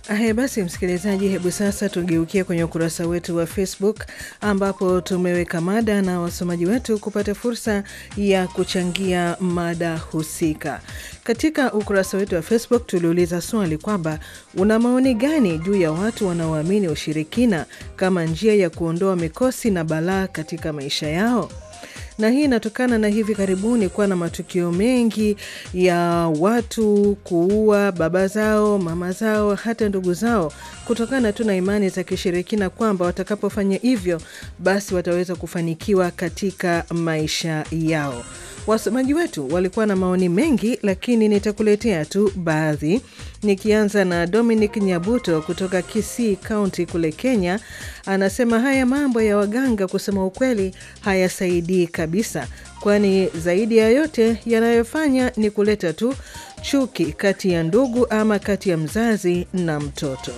Basi msikilizaji, hebu sasa tugeukie kwenye ukurasa wetu wa Facebook ambapo tumeweka mada na wasomaji wetu kupata fursa ya kuchangia mada husika. Katika ukurasa wetu wa Facebook tuliuliza swali kwamba una maoni gani juu ya watu wanaoamini ushirikina kama njia ya kuondoa mikosi na balaa katika maisha yao? Na hii inatokana na hivi karibuni kuwa na matukio mengi ya watu kuua baba zao, mama zao, hata ndugu zao kutokana tu na imani za kishirikina kwamba watakapofanya hivyo basi wataweza kufanikiwa katika maisha yao. Wasomaji wetu walikuwa na maoni mengi, lakini nitakuletea tu baadhi. Nikianza na Dominic Nyabuto kutoka Kisii County kule Kenya. Anasema haya mambo ya waganga kusema ukweli hayasaidii kabisa, kwani zaidi ya yote yanayofanya ni kuleta tu chuki kati ya ndugu ama kati ya mzazi na mtoto.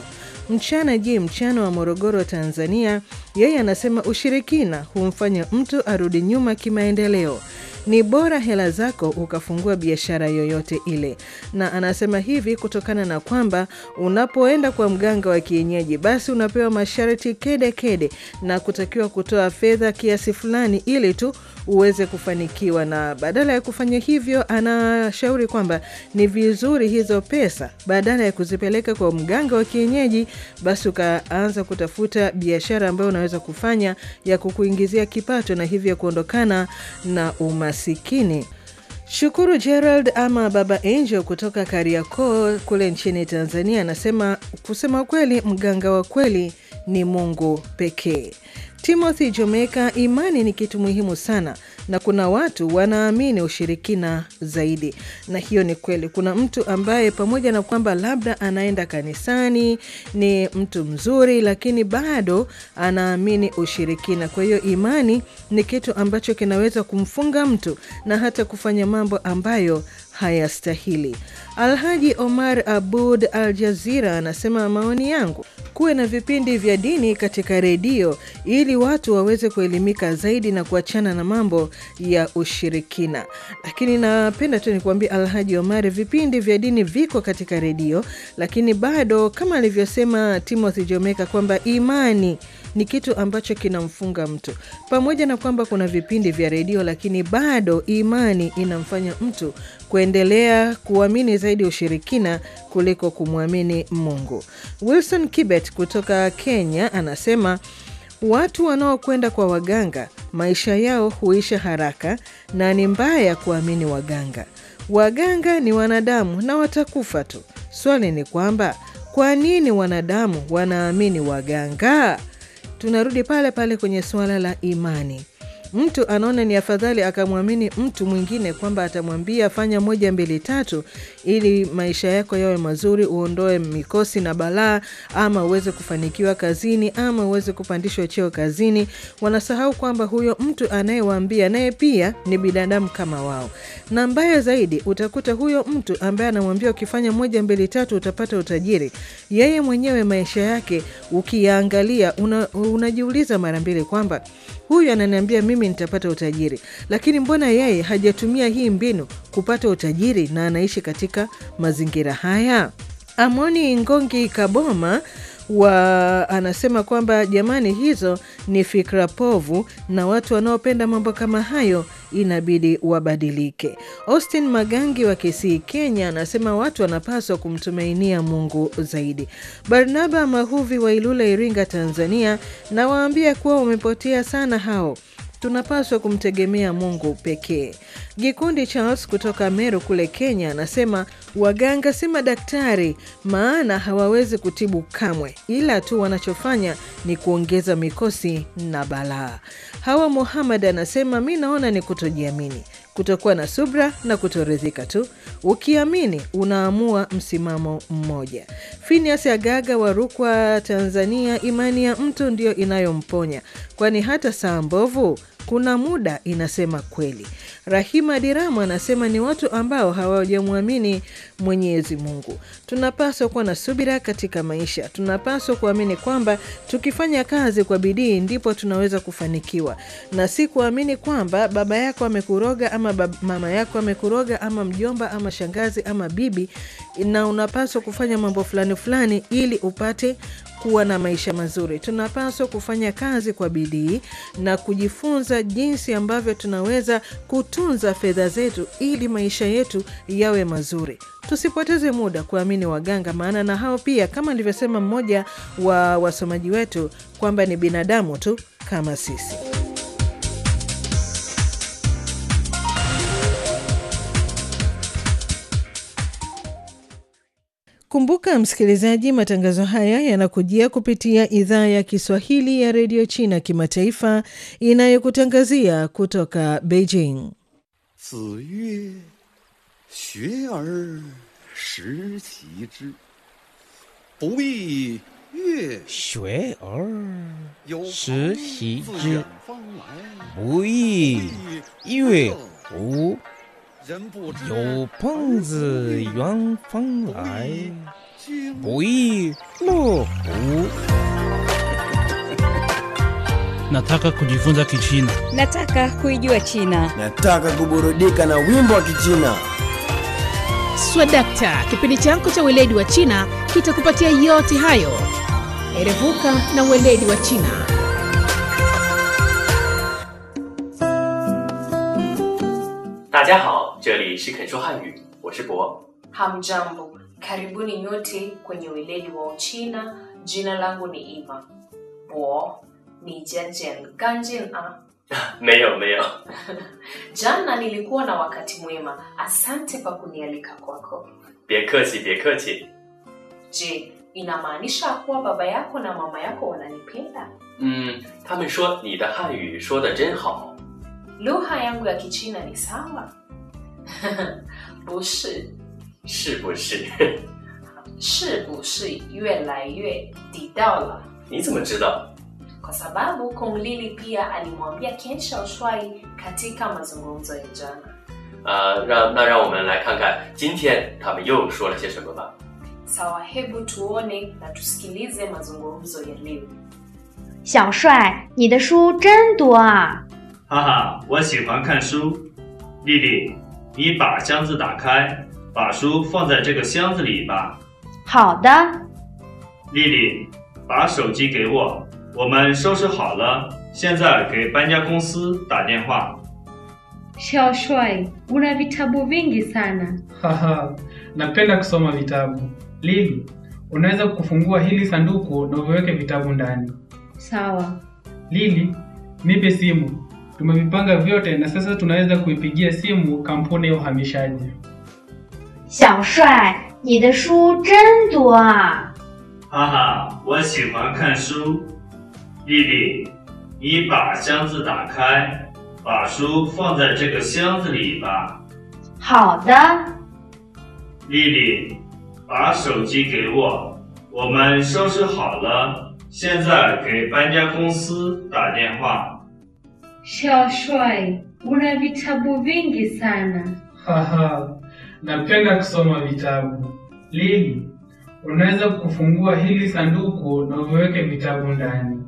Mchana wa Morogoro, Tanzania, yeye anasema ushirikina humfanya mtu arudi nyuma kimaendeleo. Ni bora hela zako ukafungua biashara yoyote ile. Na anasema hivi kutokana na kwamba unapoenda kwa mganga wa kienyeji basi unapewa masharti kede na kutakiwa kutoa fedha kiasi fulani ili tu uweze kufanikiwa, na badala ya kufanya hivyo anashauri kwamba ni vizuri hizo pesa badala ya kuzipeleka kwa mganga wa kienyeji basi ukaanza kutafuta biashara ambayo unaweza kufanya ya kukuingizia kipato na hivyo kuondokana na umasikini. Shukuru Gerald ama Baba Angel kutoka Kariakoo kule nchini Tanzania anasema kusema kweli mganga wa kweli ni Mungu pekee. Timothy Jomeka, imani ni kitu muhimu sana na kuna watu wanaamini ushirikina zaidi. Na hiyo ni kweli. Kuna mtu ambaye pamoja na kwamba labda anaenda kanisani, ni mtu mzuri, lakini bado anaamini ushirikina. Kwa hiyo imani ni kitu ambacho kinaweza kumfunga mtu na hata kufanya mambo ambayo hayastahili. Alhaji Omar Abud Al Jazeera anasema maoni yangu, kuwe na vipindi vya dini katika redio ili watu waweze kuelimika zaidi na kuachana na mambo ya ushirikina. Lakini napenda tu nikwambie Alhaji Omar, vipindi vya dini viko katika redio, lakini bado kama alivyosema Timothy Jomeka kwamba imani ni kitu ambacho kinamfunga mtu. Pamoja na kwamba kuna vipindi vya redio, lakini bado imani inamfanya mtu kuendelea kuamini zaidi ushirikina kuliko kumwamini Mungu. Wilson Kibet kutoka Kenya anasema watu wanaokwenda kwa waganga maisha yao huisha haraka na ni mbaya kuamini waganga. Waganga ni wanadamu na watakufa tu. Swali ni kwamba kwa nini wanadamu wanaamini waganga? Tunarudi pale pale kwenye swala la imani. Mtu anaona ni afadhali akamwamini mtu mwingine kwamba atamwambia fanya 1 2 3 ili maisha yako yawe mazuri, uondoe mikosi na balaa, ama uweze kufanikiwa kazini, ama uweze kupandishwa cheo kazini. Wanasahau kwamba huyo mtu anayewaambia naye pia ni binadamu kama wao. Na mbaya zaidi utakuta huyo mtu ambaye anamwambia ukifanya 1 2 3 utapata utajiri, yeye mwenyewe maisha yake ukiangalia unajiuliza mara mbili kwamba huyu ananiambia mimi nitapata utajiri, lakini mbona yeye hajatumia hii mbinu kupata utajiri na anaishi katika mazingira haya? Amoni Ngongi Kaboma anasema kwamba jamani, hizo ni fikra povu na watu wanaopenda mambo kama hayo inabidi wabadilike. Austin Magangi wa Kisii Kenya anasema watu wanapaswa kumtumainia Mungu zaidi. Barnaba Mahuvi wa Ilula Iringa Tanzania, na waambia kuwa umepotea sana hao, tunapaswa kumtegemea Mungu pekee. Gikundi Charles kutoka Meru kule Kenya anasema waganga si madaktari, maana hawawezi kutibu kamwe, ila tu wanachofanya ni kuongeza mikosi na balaa. Hawa Muhammad anasema mimi naona ni kutojiamini, kutokuwa na subra na kutoridhika tu. Ukiamini unaamua msimamo mmoja. Phineas Agaga wa Rukwa Tanzania, imani ya mtu ndio inayomponya, kwani hata saa mbovu kuna muda inasema kweli. Rahima Diramu anasema ni watu ambao hawajamwamini Mwenyezi Mungu. Tunapaswa kuwa na subira katika maisha. Tunapaswa kuamini kwamba tukifanya kazi kwa bidii ndipo tunaweza kufanikiwa. Na si kuamini kwamba baba yako amekuroga ama mama yako amekuroga ama mjomba ama shangazi ama bibi, na unapaswa kufanya mambo fulani fulani ili upate kuwa na maisha mazuri. Tunapaswa kufanya kazi kwa bidii na kujifunza jinsi ambavyo tunaweza kutunza fedha zetu ili maisha yetu yawe mazuri. Tusipoteze muda kuamini waganga, maana na hao pia kama nilivyosema mmoja wa wasomaji wetu kwamba ni binadamu tu kama sisi. Kumbuka msikilizaji, matangazo haya yanakujia kupitia idhaa ya Kiswahili ya Radio China Kimataifa inayokutangazia kutoka Beijing. 子曰学而时习之，不亦乐学而有时习朋自之远方来， 不亦乐乎人不知有朋自远方来君不亦乐乎 Nataka kujifunza Kichina. Nataka kuijua China. Nataka kuburudika na wimbo wa Kichina. Swadakta, kipindi chako cha weledi wa China kitakupatia yote hayo. Erevuka na weledi wa China. Dajiahao, 这里是肯说汉语，我是博。 Hamjambo, karibuni nyote kwenye weledi wa Uchina. Jina langu ni Eva. Bo, ni Jianjian Ganjin a? 没有没有 Jana nilikuwa na wakati mwema. Asante kwa kunialika kwako. 别客气别客气 Je, inamaanisha kuwa baba yako na mama yako wananipenda? 他们说你的汉语说得真好 Lugha yangu ya Kichina ni sawa? 不是是不是是不是越来越地道了你怎么知道 Kwa sababu Kung Lili pia alimwambia Ken Shaoshuai katika mazungumzo ya jana. 让我们来看看今天他们又说了些什么吧 Sawa, hebu tuone na tusikilize mazungumzo ya leo. 小帅，你的书真多啊！ 哈哈，我喜欢看书。丽丽，你把箱子打开，把书放在这个箱子里吧。 好的。 丽丽，把手机给我，我们收拾好了，现在给搬家公司打电话。 Shaoshuai, una vitabu vingi sana. Haha, napenda kusoma vitabu. Lili, unaweza kufungua hili sanduku na uweke vitabu ndani. Sawa. Lili, nipe simu. Tumevipanga vyote na sasa tunaweza kuipigia simu kampuni ya uhamishaji. 小帅，你的书真多啊！ 哈哈，我喜欢看书。丽丽，你把箱子打开，把书放在这个箱子里吧。 好的。 丽丽，把手机给我，我们收拾好了，现在给搬家公司打电话。 Shaoshuai, una vitabu vingi sana. Haha, napenda kusoma vitabu. Lili, unaweza kufungua hili sanduku na uweke vitabu ndani.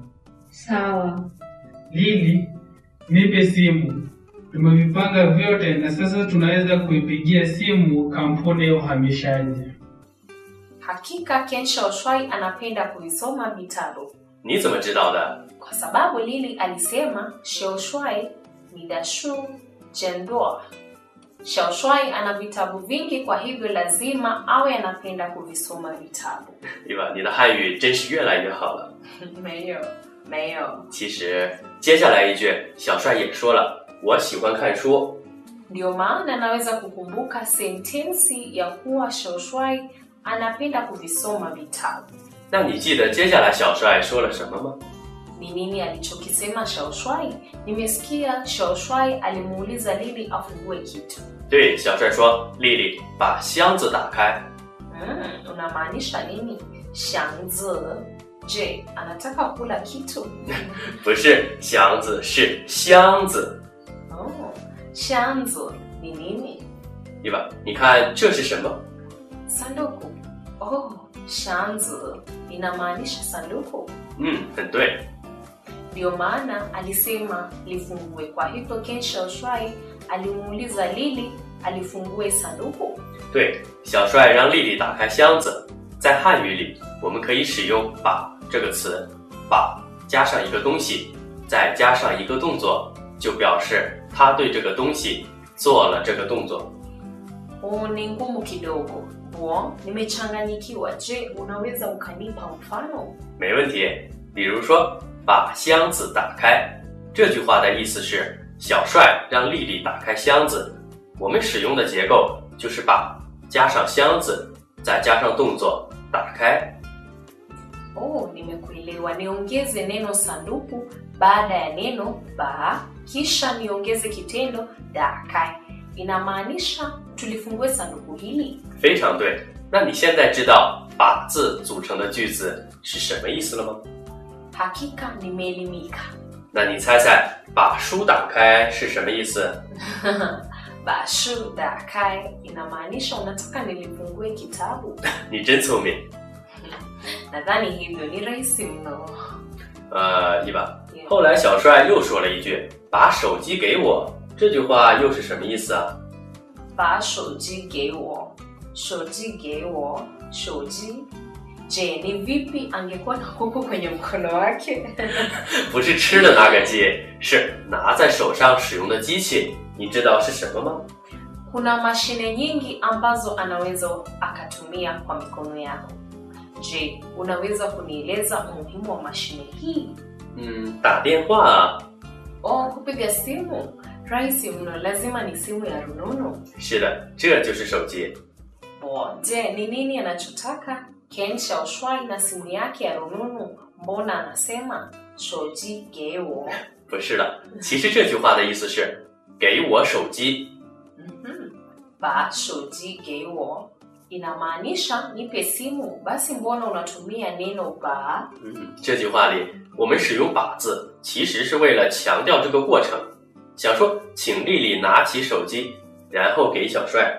Sawa. Lili, nipe simu. Tumevipanga vyote na sasa tunaweza kuipigia simu kampuni ya uhamishaji. Hakika Ken Shaoshuai anapenda kuvisoma vitabu. 你怎么知道的 Kwa sababu Lili alisema Shaoshuai ni dashu jendua. Shaoshuai ana vitabu vingi, kwa hivyo lazima awe anapenda kuvisoma vitabu. 对吧？你的汉语真是越来越好了没有其实接下来一句小帅也说了我喜欢看书 Ndio maana naweza kukumbuka sentensi ya kuwa Shaoshuai anapenda kuvisoma vitabu. 那你记得接下来小帅说了什么吗 Ni nini alichokisema Shaoshuai? Nimesikia Shaoshuai alimuuliza Lili afungue kitu. 对，小帅说丽丽把箱子打开 Unamaanisha nini? Xiangzi Je, anataka kula kitu? 不是箱子，是箱子。 Oh, 箱子 ni nini? 对吧？你看这是什么？ Sanduku. Oh, 箱子 inamaanisha sanduku. 很对。 Ndio maana alisema lifungue. Kwa hivyo Ken Xiaoshuai alimuuliza Lili alifungue sanduku. 对，小帅让丽丽打开箱子。在汉语里，我们可以使用把这个词，把加上一个东西，再加上一个动作，就表示他对这个东西做了这个动作。 Ni ngumu kidogo. Nimechanganyikiwa. Je, unaweza ukanipa mfano? 没问题。比如说，把箱子打开，这句话的意思是小帅让丽丽打开箱子。我们使用的结构就是把加上箱子，再加上动作打开。 nimekuelewa. Niongeze neno sanduku baada ya neno ba, kisha niongeze kitendo dakai. Inamaanisha tulifungue sanduku hili. 非常对。那你现在知道把字组成的句子是什么意思了吗？ Hakika nimeelimika. 那你猜猜把书打开是什么意思？ 把书打开 inamaanisha unataka nilifungue kitabu. 你真聪明。 Nadhani hivyo ni rahisi mno. 一把。后来小帅又说了一句把手机给我，这句话又是什么意思啊？ 把手机给我，手机给我，手机 Je, ni vipi angekuwa na kuku kwenye mkono wake? 不是吃的那个鸡，是拿在手上使用的机器。你知道是什么吗？ Kuna mashine nyingi ambazo anaweza akatumia kwa mikono yako. Je, unaweza kunieleza umuhimu wa mashine hii? 打电话啊。 kupiga simu. Rahisi mno, lazima ni simu ya rununu. 是的，这就是手机。 Je, ni nini anachotaka Ken Xiaoshuai na simu yake ya rununu? Mbona anasema shoji geo? 不是的，其实这句话的意思是给我手机。 把手机给我 inamaanisha nipe simu. Basi mbona unatumia neno ba? 这句话里我们使用把字其实是为了强调这个过程，想说请丽丽拿起手机然后给小帅。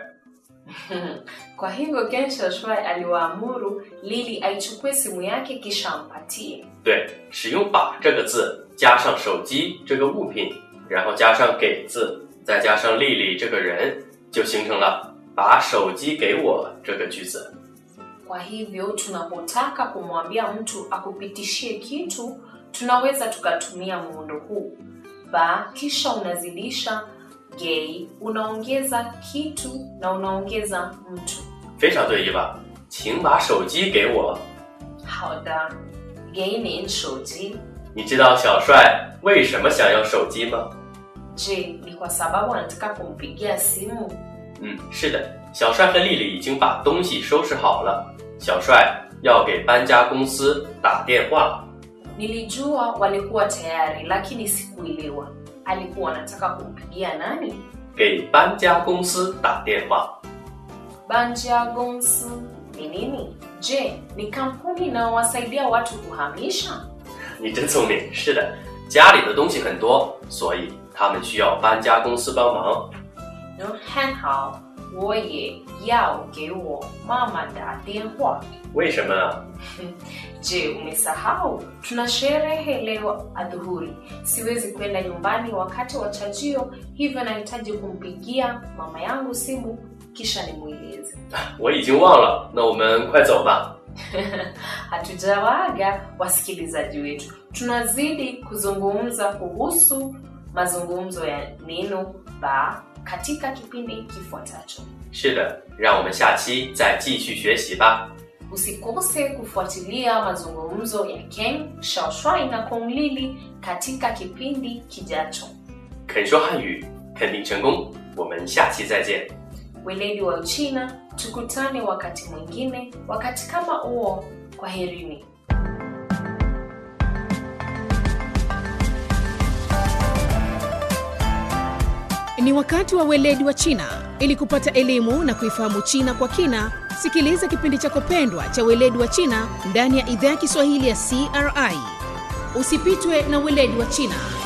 Kwa hivyo Ken Xiaoshuai aliwaamuru Lili aichukue simu yake kisha ampatie. 对，使用把这个字加上手机这个物品，然后加上给字，再加上丽丽这个人，就形成了把手机给我这个句子。 Kwa hivyo tunapotaka kumwambia mtu akupitishie kitu, tunaweza tukatumia muundo huu. Ba kisha unazidisha gei, unaongeza kitu na unaongeza mtu. 非常对，伊娃，请把手机给我。 好的，给您手机。 你知道小帅为什么想要手机吗？ Je, ni kwa sababu anataka kumpigia simu? 是的，小帅和丽丽已经把东西收拾好了，小帅要给搬家公司打电话。 Nilijua walikuwa tayari, lakini sikuelewa. Alikuwa anataka kumpigia nani? 给搬家公司打电话。 Banja Gonsu ni nini? Je, ni kampuni inayowasaidia watu kuhamisha? 你真聪明。是的，家里的东西很多，所以他们需要搬家公司帮忙。 很好，我也要给我妈妈打电话。 为什么啊？ Je, umesahau? Tuna sherehe leo adhuhuri. Siwezi kwenda nyumbani wakati wa chajio, hivyo nahitaji kumpigia mama yangu simu kisha nimueleze. 我已经忘了，那我们快走吧。 Hatujawaaga wasikilizaji wetu. Tunazidi kuzungumza kuhusu mazungumzo ya neno ba katika kipindi kifuatacho. 是的，让我们下期再继续学习吧。 Usikose kufuatilia mazungumzo ya Ken Xiaoshuai na Kong Lili katika kipindi kijacho. 肯说汉语，肯定成功。我们下期再见。 Weledi wa Uchina, tukutane wakati mwingine, wakati kama huo. Kwaherini. Ni wakati wa weledi wa China. Ili kupata elimu na kuifahamu China kwa kina, sikiliza kipindi chako pendwa cha Weledi wa China ndani ya idhaa ya Kiswahili ya CRI. Usipitwe na Weledi wa China.